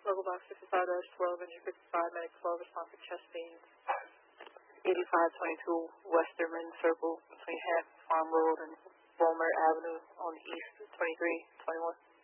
Local box 55-12, engine 55, medic 12, response for chest pains. 8522 Westerman Circle between Hat Farm Road and Bulmer Avenue on the east, 2321.